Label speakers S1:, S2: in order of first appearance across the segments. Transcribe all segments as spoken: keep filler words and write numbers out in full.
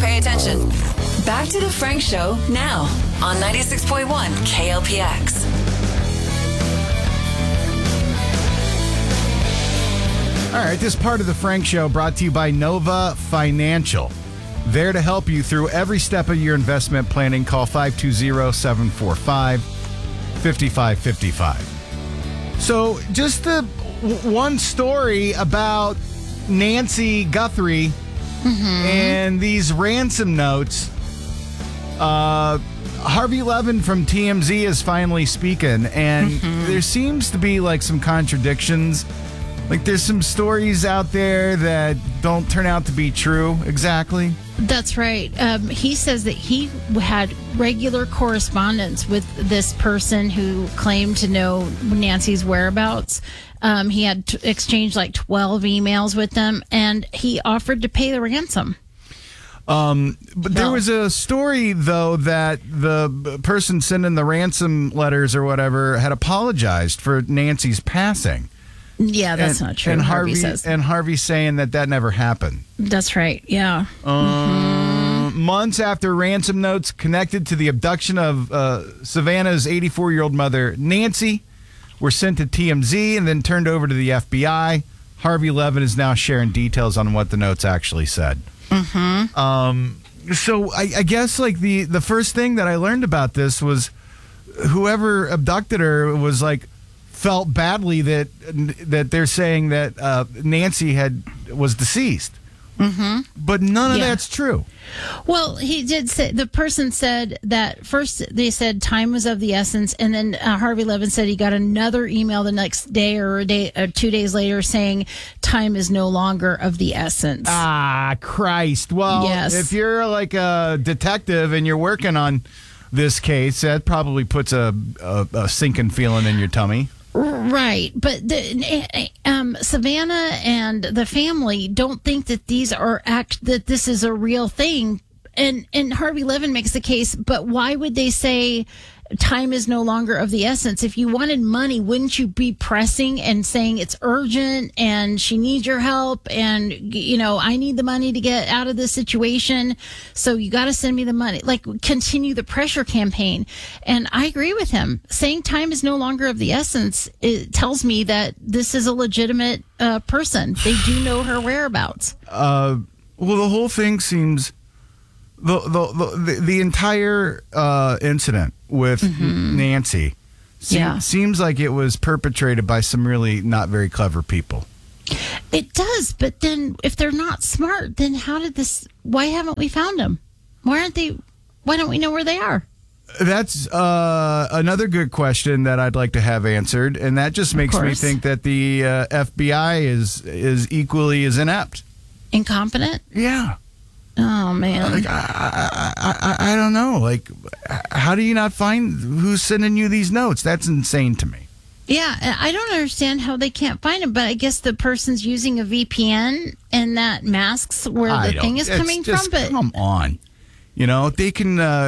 S1: pay attention. Back to the Frank Show now on ninety-six point one K L P X.
S2: All right, this part of the Frank Show brought to you by Nova Financial. There to help you through every step of your investment planning. Call five two zero, seven four five, five five five five. So just the w- one story about Nancy Guthrie mm-hmm. and these ransom notes. Uh, Harvey Levin from T M Z is finally speaking, and mm-hmm. there seems to be like some contradictions. Like there's some stories out there that don't turn out to be true exactly.
S3: That's right. Um, he says that he had regular correspondence with this person who claimed to know Nancy's whereabouts. Um, he had t- exchanged like twelve emails with them, and he offered to pay the ransom.
S2: Um, but
S3: no.
S2: there was a story, though, that the person sending the ransom letters or whatever had apologized for Nancy's passing.
S3: Yeah, that's
S2: and,
S3: not true.
S2: And
S3: Harvey,
S2: Harvey
S3: says.
S2: And Harvey saying that that never happened.
S3: That's right, yeah.
S2: Um, mm-hmm. Months after ransom notes connected to the abduction of uh, Savannah's eighty-four-year-old mother, Nancy, were sent to T M Z and then turned over to the F B I, Harvey Levin is now sharing details on what the notes actually said.
S3: Mm-hmm.
S2: Um, so I, I guess like the, the first thing that I learned about this was whoever abducted her was like, felt badly that that they're saying that uh, Nancy had was deceased,
S3: mm-hmm.
S2: but none of
S3: yeah.
S2: that's true.
S3: Well, he did say the person said that first they said time was of the essence, and then uh, Harvey Levin said he got another email the next day or a day or two days later saying time is no longer of the essence.
S2: Ah, Christ! Well,
S3: yes.
S2: if you're like a detective and you're working on this case, that probably puts a, a, a sinking feeling in your tummy.
S3: Right, but the, um, Savannah and the family don't think that these are act that this is a real thing, and and Harvey Levin makes the case. But why would they say time is no longer of the essence? If you wanted money, wouldn't you be pressing and saying it's urgent and she needs your help, and you know I need the money to get out of this situation, so you got to send me the money. Like continue the pressure campaign. And I agree with him. Saying time is no longer of the essence, it tells me that this is a legitimate uh, person. They do know her whereabouts.
S2: Uh, well, the whole thing seems. The the the, the entire uh, incident with mm-hmm. Nancy se-
S3: yeah.
S2: seems like it was perpetrated by some really not very clever people.
S3: It does, but then if they're not smart, then how did this? Why haven't we found them? Why aren't they? Why don't we know where they are?
S2: That's uh, another good question that I'd like to have answered, and that just makes me think that the uh, F B I is is equally as inept,
S3: incompetent.
S2: Yeah.
S3: Oh man!
S2: Like I, I, I, I don't know. Like, how do you not find who's sending you these notes? That's insane to me.
S3: Yeah, I don't understand how they can't find them. But I guess the person's using a V P N, and that masks where
S2: I
S3: the
S2: don't-
S3: thing is
S2: it's
S3: coming
S2: just-
S3: from. But
S2: come on, you know they can uh,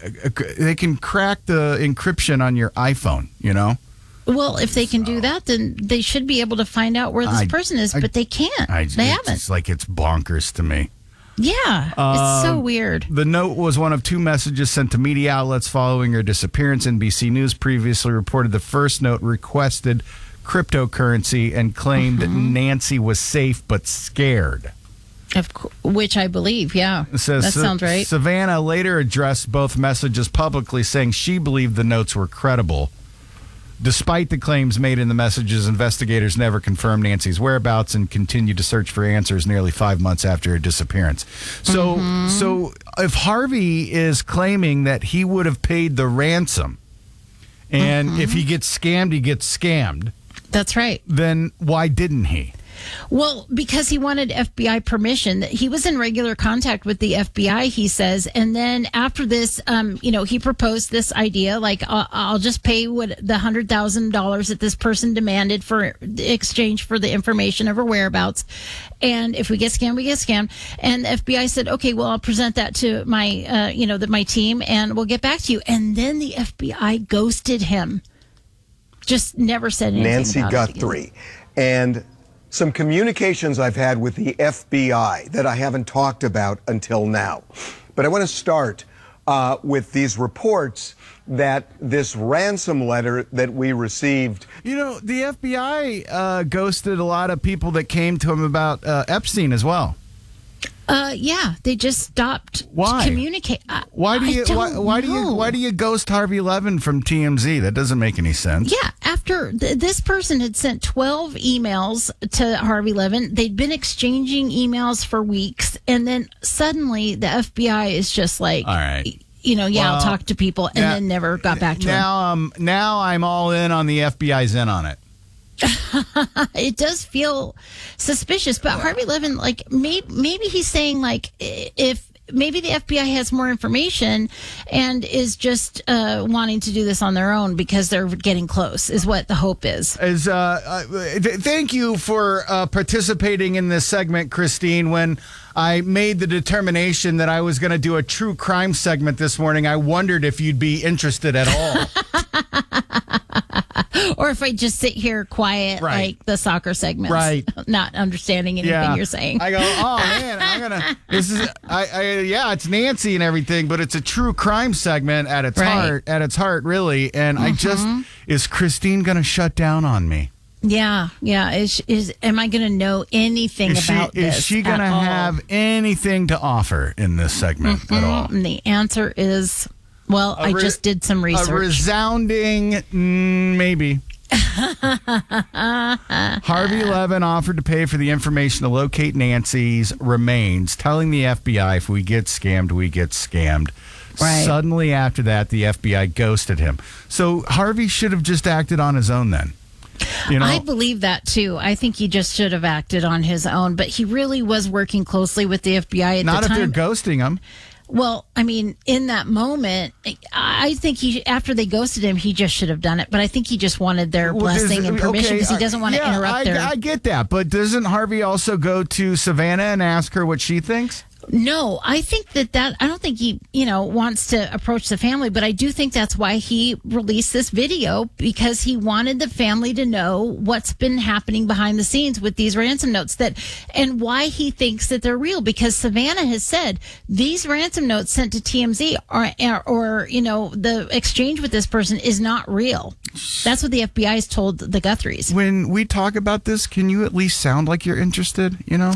S2: they can crack the encryption on your iPhone. You know.
S3: Well, if they can do that, then they should be able to find out where this
S2: I-
S3: person is.
S2: I-
S3: but they can't.
S2: I,
S3: they
S2: it's,
S3: haven't.
S2: It's like it's bonkers to me.
S3: Yeah, it's so
S2: Um,
S3: weird.
S2: The note was one of two messages sent to media outlets following her disappearance. N B C News previously reported the first note requested cryptocurrency and claimed
S3: Mm-hmm.
S2: Nancy was safe but scared.
S3: Of co- which I believe, yeah.
S2: It says
S3: that
S2: Sa-
S3: sounds right.
S2: Savannah later addressed both messages publicly, saying she believed the notes were credible. Despite the claims made in the messages, investigators never confirmed Nancy's whereabouts and continued to search for answers nearly five months after her disappearance. So,
S3: Mm-hmm.
S2: so if Harvey is claiming that he would have paid the ransom, and
S3: Mm-hmm.
S2: if he gets scammed, he gets scammed,
S3: That's right.
S2: then why didn't he?
S3: Well, because he wanted F B I permission. He was in regular contact with the F B I, he says. And then after this, um, you know, he proposed this idea, like, uh, I'll just pay what the one hundred thousand dollars that this person demanded for the exchange for the information of her whereabouts. And if we get scammed, we get scammed. And the F B I said, okay, well, I'll present that to my, uh, you know, the, my team and we'll get back to you. And then the F B I ghosted him. Just never said anything
S4: Nancy
S3: about it again.
S4: Guthrie. And some communications I've had with the F B I that I haven't talked about until now. But I want to start uh, with these reports that this ransom letter that we received.
S2: You know, the F B I uh, ghosted a lot of people that came to him about uh, Epstein as well.
S3: Uh, yeah, they just stopped
S2: Why?
S3: communicate. I,
S2: Why do
S3: I
S2: you
S3: don't
S2: why, why do you
S3: know.
S2: why do you ghost Harvey Levin from T M Z? That doesn't make any sense.
S3: Yeah, after th- this person had sent twelve emails to Harvey Levin, they'd been exchanging emails for weeks, and then suddenly the F B I is just like,
S2: All right.
S3: you know, yeah,
S2: Well,
S3: I'll talk to people, and
S2: now-
S3: then never got back to him.
S2: Now um now I'm all in on the F B I's in on it.
S3: It does feel suspicious, but Harvey Levin, like, maybe, maybe he's saying, like, i- if maybe the F B I has more information and is just uh, wanting to do this on their own because they're getting close, is what the hope is.
S2: As uh, uh th- thank you for uh, participating in this segment, Christine. When I made the determination that I was going to do a true crime segment this morning, I wondered if you'd be interested at all.
S3: Or if I just sit here quiet,
S2: Right.
S3: like the soccer segments,
S2: Right.
S3: not understanding anything you're saying.
S2: I go, oh man, I'm gonna. This is, I, I, yeah, it's Nancy and everything, but it's a true crime segment at its
S3: Right.
S2: heart, at its heart, really. And I just, is Christine gonna shut down on me?
S3: yeah, yeah. Is is am I going to know anything
S2: Is she,
S3: about this?
S2: is she
S3: at
S2: gonna
S3: all?
S2: have anything to offer in this segment at all?
S3: And the answer is, well, I
S2: re-
S3: just did some research.
S2: A resounding mm, maybe. Harvey Levin offered to pay for the information to locate Nancy's remains, telling the F B I if we get scammed, we get scammed.
S3: Right.
S2: Suddenly after that, the F B I ghosted him. So Harvey should have just acted on his own then. You know,
S3: I believe that too. I think he just should have acted on his own, but he really was working closely with the F B I at
S2: not
S3: the
S2: if
S3: time.
S2: they're ghosting him.
S3: Well, I mean, in that moment, I think he, after they ghosted him, he just should have done it. But I think he just wanted their
S2: Well, does-
S3: blessing and permission
S2: okay,
S3: because he
S2: uh,
S3: doesn't want to
S2: yeah,
S3: interrupt
S2: I,
S3: their.
S2: I get that, but doesn't Harvey also go to Savannah and ask her what she thinks?
S3: No, I think that that I don't think he, you know, wants to approach the family, but I do think that's why he released this video, because he wanted the family to know what's been happening behind the scenes with these ransom notes, that and why he thinks that they're real, because Savannah has said these ransom notes sent to T M Z are, or, or you know, the exchange with this person is not real. That's what the F B I has told the Guthries.
S2: When we talk about this, can you at least sound like you're interested, you know?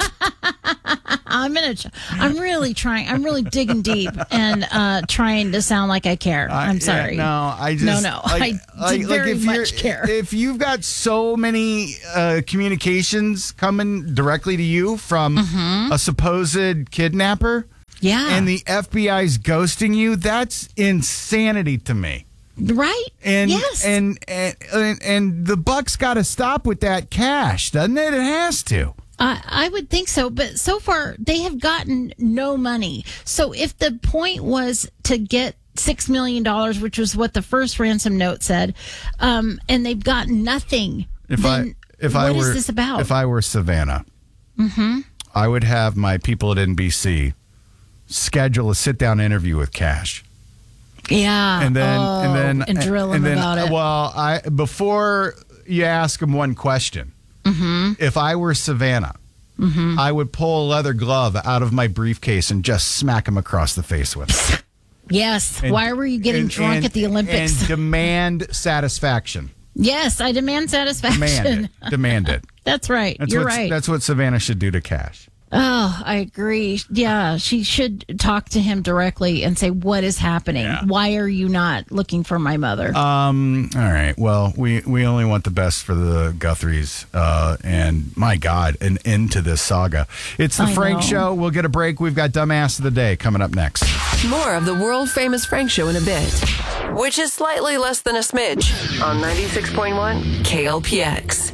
S3: I'm gonna. I'm really trying. I'm really digging deep and uh, trying to sound like I care. I'm
S2: Yeah,
S3: sorry.
S2: no, I just
S3: No, no,
S2: like,
S3: I
S2: like,
S3: very
S2: like if
S3: much
S2: you're,
S3: care.
S2: If you've got so many uh, communications coming directly to you from a supposed kidnapper,
S3: Mm-hmm. Yeah.
S2: and the F B I's ghosting you, that's insanity to me.
S3: Right?
S2: And
S3: yes.
S2: and and and, and the buck's got to stop with that cash, doesn't it? It has to.
S3: I, I would think so, but so far they have gotten no money. So if the point was to get six million dollars, which was what the first ransom note said, um, and they've gotten nothing,
S2: If
S3: then
S2: I if
S3: what
S2: I were
S3: is this about?
S2: if I were Savannah,
S3: Mm-hmm.
S2: I would have my people at N B C schedule a sit down interview with Cash.
S3: yeah,
S2: And then
S3: oh,
S2: and then
S3: and drill
S2: and
S3: him
S2: then,
S3: about it.
S2: Well, I before you ask him one question,
S3: Mm-hmm.
S2: if I were Savannah, I would pull a leather glove out of my briefcase and just smack him across the face with it.
S3: Yes.
S2: And-
S3: Why were you getting
S2: and-
S3: drunk
S2: and-
S3: at the Olympics?
S2: And demand satisfaction.
S3: Yes, I demand satisfaction.
S2: Demand it. Demand it.
S3: That's right.
S2: That's
S3: You're
S2: what,
S3: right.
S2: That's what Savannah should do to Cash.
S3: Oh, I agree. Yeah, she should talk to him directly and say, what is happening?
S2: Yeah.
S3: Why are you not looking for my mother?
S2: Um. All right. Well, we, we only want the best for the Guthries. Uh. And my God, an end to this saga. It's the
S3: I
S2: Frank
S3: know.
S2: Show. We'll get a break. We've got Dumbass of the Day coming up next.
S1: More of the world famous Frank Show in a bit, which is slightly less than a smidge on ninety-six point one K L P X.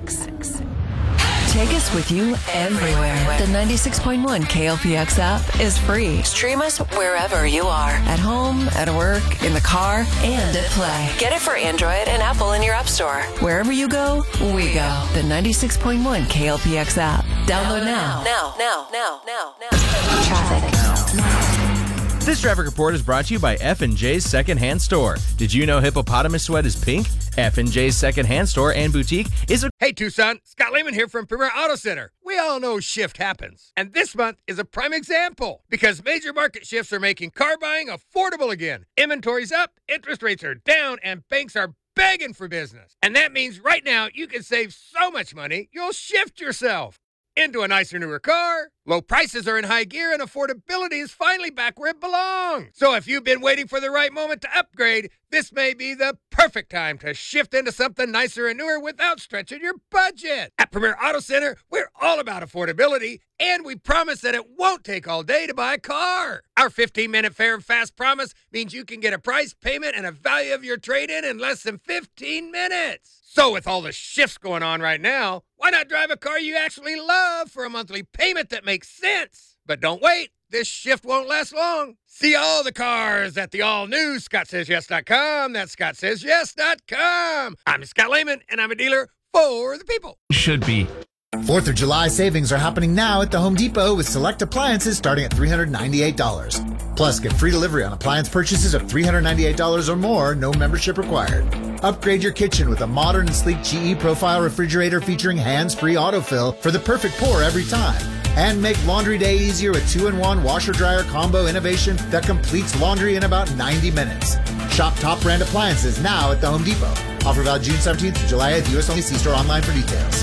S1: Take us with you everywhere. The ninety-six point one K L P X app is free. Stream us wherever you are. At home, at work, in the car, and at play. Get it for Android and Apple in your app store. Wherever you go, we go. The ninety-six point one K L P X app. Download now. Now, now, now, now, now. Traffic.
S5: This traffic report is brought to you by F and J's Secondhand Store. Did you know hippopotamus sweat is pink? F and J's Secondhand Store and Boutique is a...
S6: Hey, Tucson. Scott Lehman here from Premier Auto Center. We all know shift happens. And this month is a prime example because major market shifts are making car buying affordable again. Inventory's up, interest rates are down, and banks are begging for business. And that means right now you can save so much money, you'll shift yourself into a nicer, newer car. Low prices are in high gear and affordability is finally back where it belongs. So if you've been waiting for the right moment to upgrade, this may be the perfect time to shift into something nicer and newer without stretching your budget. At Premier Auto Center, we're all about affordability, and we promise that it won't take all day to buy a car. Our fifteen-minute fair and fast promise means you can get a price, payment, and a value of your trade-in in less than fifteen minutes. So with all the shifts going on right now, why not drive a car you actually love for a monthly payment that makes sense? But don't wait. This shift won't last long. See all the cars at the all-new Scott Says Yes dot com. That's Scott Says Yes dot com. I'm Scott Lehman, and I'm a dealer for the people.
S7: Should be.
S8: Fourth of July savings are happening now at the Home Depot with select appliances starting at three hundred ninety-eight dollars. Plus, get free delivery on appliance purchases of three hundred ninety-eight dollars or more, no membership required. Upgrade your kitchen with a modern and sleek G E Profile refrigerator featuring hands-free autofill for the perfect pour every time. And make laundry day easier with two in one washer-dryer combo innovation that completes laundry in about ninety minutes. Shop top brand appliances now at the Home Depot. Offer valid June seventeenth to July eighth. U S only. See store online for details.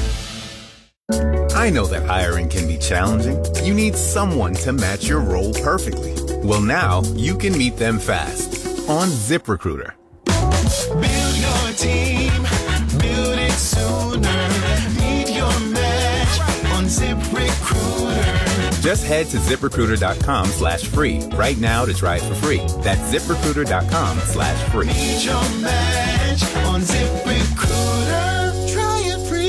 S9: I know that hiring can be challenging. You need someone to match your role perfectly. Well, now you can meet them fast on ZipRecruiter.
S10: Build your team, build it sooner. Meet your match on ZipRecruiter.
S9: Just head to ZipRecruiter.com slash free right now to try it for free. That's ZipRecruiter.com slash free.
S10: Meet your match on ZipRecruiter. Try it free.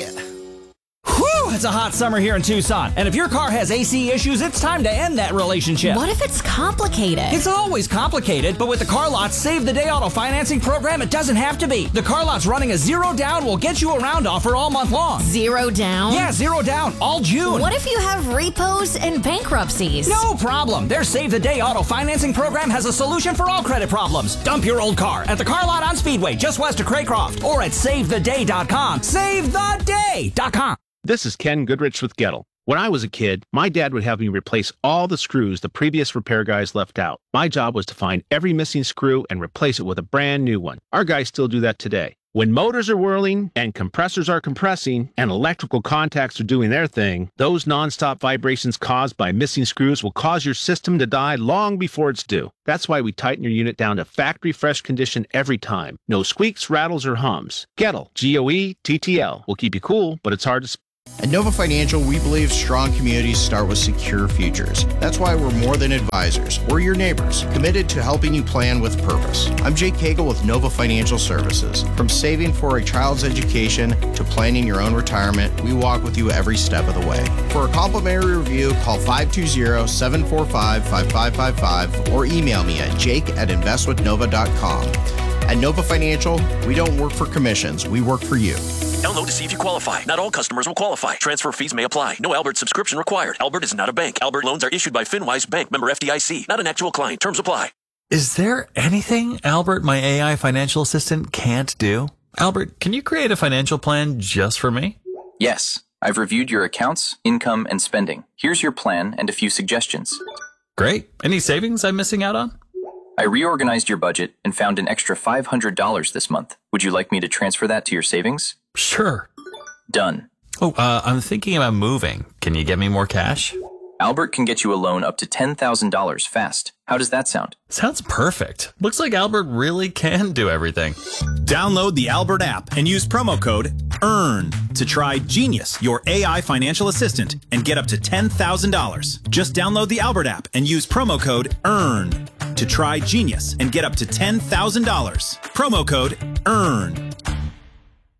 S11: Whew, it's a hot summer here in Tucson. And if your car has A C issues, it's time to end that relationship.
S12: What if it's complicated?
S11: It's always complicated, but with the Car Lot's Save the Day auto financing program, it doesn't have to be. The Car Lot's running a zero down will get you around offer all month long.
S12: Zero down?
S11: Yeah, zero down, all June.
S12: What if you have repos and bankruptcies?
S11: No problem. Their Save the Day auto financing program has a solution for all credit problems. Dump your old car at the Car Lot on Speedway, just west of Craycroft, or at save the day dot com. save the day dot com.
S13: This is Ken Goodrich with Gettle. When I was a kid, my dad would have me replace all the screws the previous repair guys left out. My job was to find every missing screw and replace it with a brand new one. Our guys still do that today. When motors are whirling and compressors are compressing and electrical contacts are doing their thing, those nonstop vibrations caused by missing screws will cause your system to die long before it's due. That's why we tighten your unit down to factory fresh condition every time. No squeaks, rattles, or hums. Gettle, G O E T T L, will keep you cool, but it's hard to spell.
S14: At Nova Financial, we believe strong communities start with secure futures. That's why we're more than advisors. We're your neighbors, committed to helping you plan with purpose. I'm Jake Cagle with Nova Financial Services. From saving for a child's education to planning your own retirement, we walk with you every step of the way. For a complimentary review, call five two zero, seven four five, five five five five or email me at jake at invest with nova dot com. At Nova Financial, we don't work for commissions. We work for you.
S15: Download to see if you qualify. Not all customers will qualify. Transfer fees may apply. No Albert subscription required. Albert is not a bank. Albert loans are issued by FinWise Bank, member F D I C. Not an actual client. Terms apply.
S16: Is there anything Albert, my A I financial assistant, can't do? Albert, can you create a financial plan just for me?
S17: Yes. I've reviewed your accounts, income, and spending. Here's your plan and a few suggestions.
S16: Great. Any savings I'm missing out on?
S17: I reorganized your budget and found an extra five hundred dollars this month. Would you like me to transfer that to your savings?
S16: Sure.
S17: Done.
S16: Oh, uh, I'm thinking about moving. Can you get me more cash?
S17: Albert can get you a loan up to ten thousand dollars fast. How does that sound?
S16: Sounds perfect. Looks like Albert really can do everything.
S18: Download the Albert app and use promo code EARN to try Genius, your A I financial assistant, and get up to ten thousand dollars. Just download the Albert app and use promo code EARN to try Genius and get up to ten thousand dollars. Promo code EARN.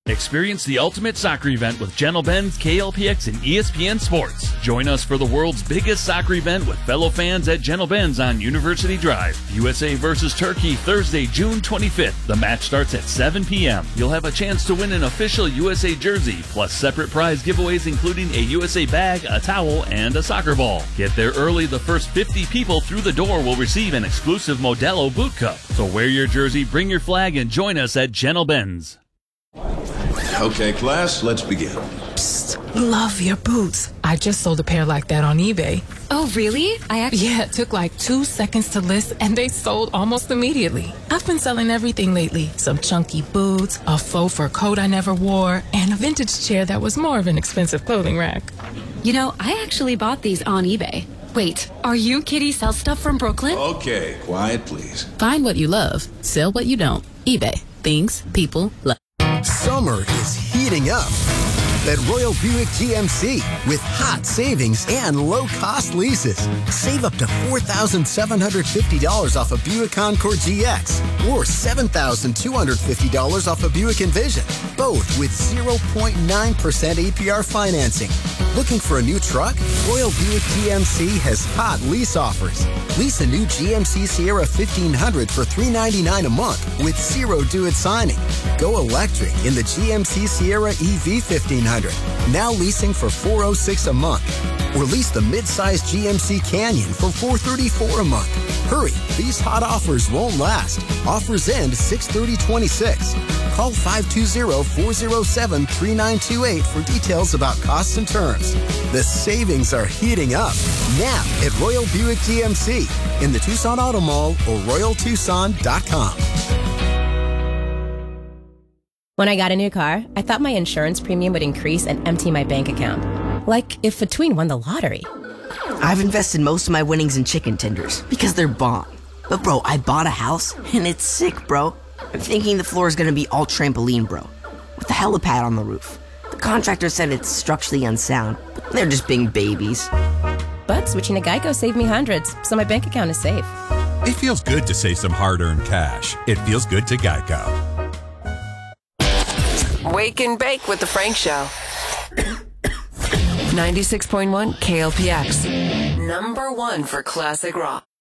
S7: Experience the ultimate soccer event with Gentle Benz, K L P X, and E S P N Sports. Join us for the world's biggest soccer event with fellow fans at Gentle Benz on University Drive. U S A versus Turkey, Thursday, June twenty-fifth. The match starts at seven p.m. You'll have a chance to win an official U S A jersey, plus separate prize giveaways including a U S A bag, a towel, and a soccer ball. Get there early. The first fifty people through the door will receive an exclusive Modelo boot cup. So wear your jersey, bring your flag, and join us at Gentle Benz.
S19: Okay, class, let's begin.
S20: Psst, love your boots. I just sold a pair like that on eBay.
S21: Oh, really? I actually...
S20: Yeah, it took like two seconds to list, and they sold almost immediately. I've been selling everything lately. Some chunky boots, a faux fur coat I never wore, and a vintage chair that was more of an expensive clothing rack.
S21: You know, I actually bought these on eBay. Wait, are you Kitty Sell Stuff from Brooklyn?
S19: Okay, quiet, please.
S20: Find what you love. Sell what you don't. eBay. Things people love.
S22: Summer is heating up at Royal Buick G M C with hot savings and low-cost leases. Save up to four thousand seven hundred fifty dollars off a Buick Encore G X or seven thousand two hundred fifty dollars off a Buick Envision, both with zero point nine percent A P R financing. Looking for a new truck? Royal Buick G M C has hot lease offers. Lease a new G M C Sierra fifteen hundred for three hundred ninety-nine dollars a month with zero due at signing. Go electric in the G M C Sierra E V fifteen hundred. Now leasing for four hundred six dollars a month. Or lease the mid-size G M C Canyon for four hundred thirty-four dollars a month. Hurry, these hot offers won't last. Offers end six thirty twenty-six. Call five two zero, four zero seven, three nine two eight for details about costs and terms. The savings are heating up now at Royal Buick G M C in the Tucson Auto Mall or royal tucson dot com.
S23: When I got a new car, I thought my insurance premium would increase and empty my bank account. Like if Between won the lottery.
S24: I've invested most of my winnings in chicken tenders because they're bomb. But bro, I bought a house and it's sick, bro. I'm thinking the floor is gonna be all trampoline, bro, with a helipad on the roof. The contractor said it's structurally unsound, but they're just being babies.
S23: But switching to Geico saved me hundreds, so my bank account is safe.
S25: It feels good to save some hard-earned cash. It feels good to Geico.
S1: Wake and bake with the Frank Show. ninety-six point one K L P X. Number one for classic rock.